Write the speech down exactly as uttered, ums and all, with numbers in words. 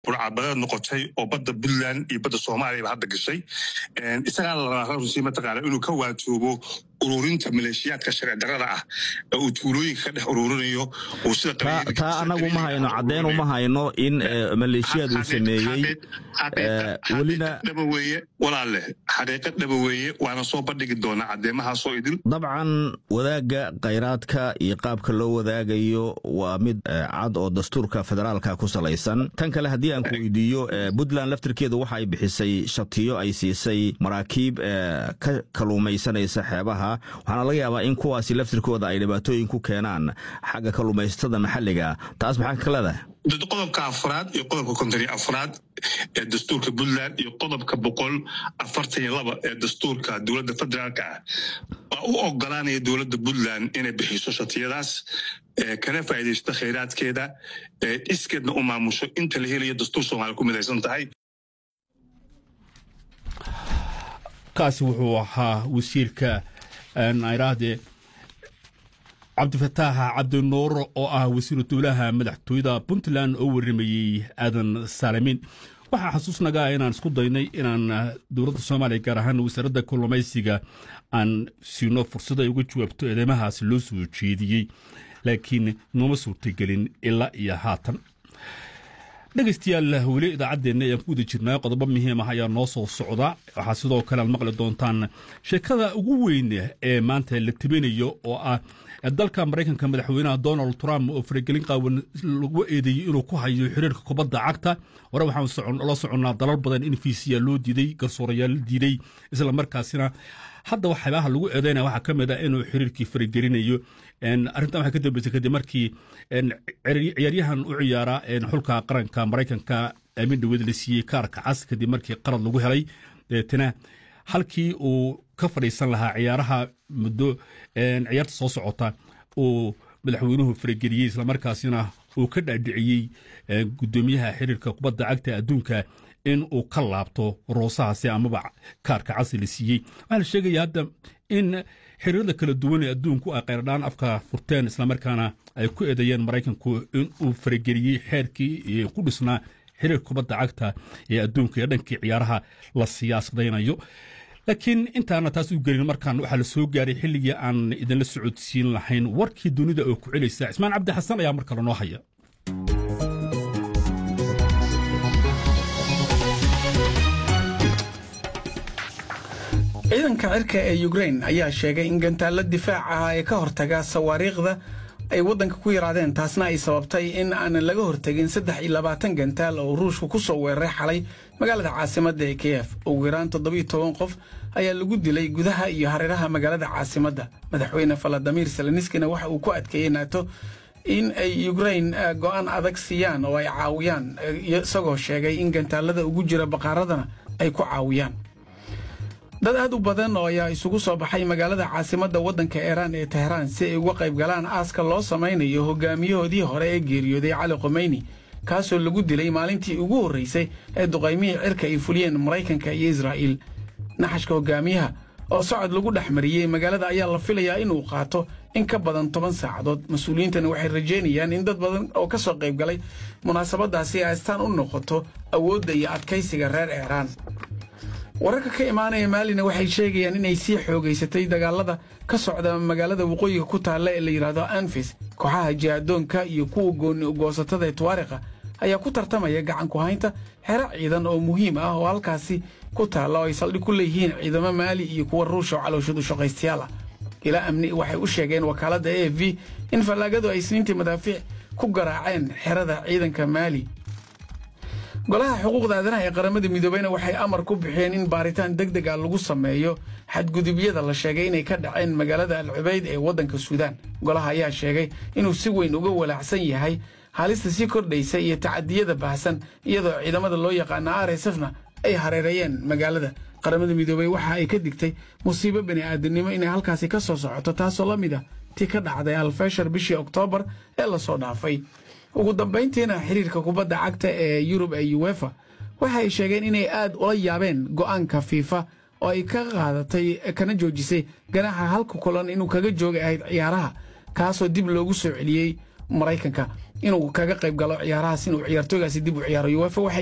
burcabada noqotay oo badda Puntland iyo badda Soomaaliya hadda gashay een isaga la raasay mataqaana inuu ka waatoobo ururinta maleeshiyaadka sharci darrada ah oo tuulooyinka ka dhex ururinayo oo sida qabiilka ta anagu ma hayno cadeen uma hayno in maleeshiyadu uu sameeyay walina dhabaweeye walaale xaqiiqad dhabaweeye waana soo bandhigi doona cadeemaha soo idin dabcan wadaaga kheyraadka iyo qaabka loo wadaagayo waa mid cad oo dastuurka federaalka ku salaysan tan kale hadii aan ku weydiiyo Puntland laftirkeedu waxa ay bixisay shatiyo ay siisay maraakiib ka kaluumaysanaysa xeebaha waxaana laga yaabaa in kuwaasi laftirkooda ay dhibaatooyin ku keenaan xagga kaluumaystada maxalliga taas maxaa ka leedahay dad qodobka afraad iyo qodobka konton iyo afraad ee dastuurka Puntland iyo qodobka boqol afartan iyo laba ee dastuurka dawladda federaalka ah oo u ogolaanaya dawladda Puntland inay bixiso shatiyadaas kana faa'iideysto kheyraadkeeda iskeedna u maamusho inta la helayo dastuur Soomaali ku midaysan tahay kaasi wuxuu ahaa wasiirka ayraade cabdifataax cabdinuur oo ah wasiiru dowlaha madaxtooyada Puntland oo warimayay aadan saalamin waxa xasuusnaga inaan isku daynay inaan dowladda Soomaaliya gaar ahaan wasaaradda kalluumaysiga aan siino fursad ay uga jawaabto eedeymahaas loo soo jeediyay laakiin nooma suurtagelin ilaa iyo haatan dhageystayaal weli idaacadeena ayaan ku wada jirnaa qodobo muhiim ah ayaa noo soo socda waxaa sidoo kale aad maqli doontaan sheekada ugu weyn ee maanta la tibinayo oo ah dalka Mareykanka madaxweynaha Donald Trump oo faragelin qaawan lagu eedeeyay inuu ku hayo xiriirka kubadda cagta wara waxaan socon la soconaa dalal badan in fiisiya loo diiday garsoorayaal diiday isla markaasina hadda waxyaabaha lagu eedeynaa waxa kamid ah inuu xiriirkii faragelinayo een arintan waxa ka dambeysay kadib markii een ciyaaryahan u ciyaara een xulka qaranka Mareykanka Amin Dawid la siiyay kaarka cas kadib markii qarad lagu helay deetana halkii uu ka fadhiisan lahaa ciyaaraha muddo een ciyaarta soo socota oo madaxweynuhu farageliyay isla markaasina uu ka dhaadhiciyay gudoomiyaha xiriirka kubadda cagta adduunka in uu ka laabto roosahaasi amaba kaarka cas la siiyay waxa sheegay hadda in xiriirada kala duwan ee adduunku ay qeyradaan afka furteen isla markaana ay ku eedeeyeen Mareykanku in uu farageliyay xeerkii ku dhisnaa xiriirka kubadda cagta ee adduunka ee dhankii ciyaaraha la siyaasadeynayo laakiin intaana taas u gelin markaan waxa la soo gaaray xilligii aan idin la socodsiin lahayn warkii dunida oo ku celisay Ismaan Cabdi Xasan ayaa markaa noo haya ciidanka cirka ee Ukraine ayaa sheegay in gantaalo difaac ah ay ka hortaga sawaariiqda ay wadanka ku yiraadeen taasna ay sababtay in aan laga hortagin saddex iyo labaatan gantaal oo Ruushku ku soo weeraray xalay magaalada caasimadda ee Kiev ugu yaraan toddoba iyo toban qof ayaa lagu dilay gudaha iyo hareeraha magaalada caasimadda madaxweyne Volodymyr Zelensky waxa uu ku adkeeyay NATO in ay Ukraine go'aan adag siiyaan oo ay caawiyaan isagoo sheegay in gantaalada ugu jira baqaaradana ay ku caawiyaan dad aad u badan oo ayaa isugu soo baxay magaalada caasimadda waddanka Iran ee Tehran si ay uga qayb galaan aaska loo samaynayo hogaamiyahoodii hore ee geeriyooday Cali Khomeini kaasoo lagu dilay maalintii ugu horeysay ee duqaymihii cirka ay fuliyeen Mareykanka iyo Israa'iil naxashka hogaamiyaha oo socod lagu dhaxmariyay magaalada ayaa la filayaa inuu qaato in ka badan toban saacadood mas'uuliyiintana waxay rajeynayaan in dad badan oo ka soo qayb galay munaasabadaasi ay astaan u noqoto awoodda iyo adkaysiga reer Iran wararka ka imaanaya Maalina waxay sheegayaan inay sii xoogaysatay dagaalada ka socda magaalada waqooyiga ku taala ee la yiraahdo Anfis kooxaha jihaadoonka iyo kuwa gooni u goosatada ee Tuariqa ayaa ku tartamaya gacan ku haynta xero ciidan oo muhiim ah oo halkaasi ku taala oo ay saldhig ku leeyihiin ciidamada Maali iyo kuwa Ruush oo calooshadu shaqaystayaal ila amni waxay u sheegeen wakaalada A F P in falaagadu ay isniintii madaafiic ku garaaceen xerada ciidanka Maali golaha xuquuqda aadanaha ee qaramada midoobay waxay amar ku bixiyeen in baaritaan degdeg ah lagu sameeyo xadgudubyada la sheegay inay ka dhaceen magaalada Al Ubayd ee wadanka Suudaan golaha ayaa sheegay inuu si weyn uga walaacsan yahay halista sii kordhaysa iyo tacadiyada baahsan iyadoo ciidamada loo yaqaan R S F-na ay hareerayeen magaalada qaramada midoobay waxa ay ka digtay musiibo bani aadamnimo inay halkaasi ka soo socoto taasoo la mid ah tii ka dhacday Al-Fashar bishii Oktoobar ee la soo dhaafay ugu dambeyntiina xiriirka kubadda cagta ee Yurub ee UEFA waxa ay sheegeen inay aad ula yaabeen go'aanka FIFA oo ay ka qaadatay kana joojisay ganaxa halka kulan inuu kaga joogay ahayd ciyaaraha kaasoo dib loogu soo celiyay maraykanka inuu kaga qayb galo ciyaarahaas inuu ciyaartooygaasi dib u ciyaaro UEFA waxay